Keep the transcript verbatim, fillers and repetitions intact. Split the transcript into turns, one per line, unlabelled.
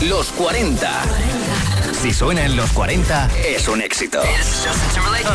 Los cuarenta. Si suena en los cuarenta, es un éxito.